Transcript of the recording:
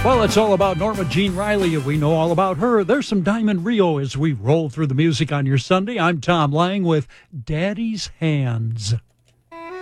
Well, it's all about Norma Jean Riley. We know all about her. There's some Diamond Rio as we roll through the music on your Sunday. I'm Tom Lang with Daddy's Hands.